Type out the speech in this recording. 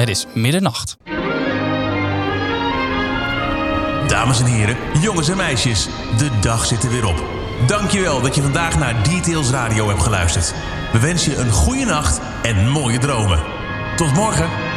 Het is middernacht. Dames en heren, jongens en meisjes, de dag zit er weer op. Dankjewel dat je vandaag naar Details Radio hebt geluisterd. We wensen je een goede nacht en mooie dromen. Tot morgen.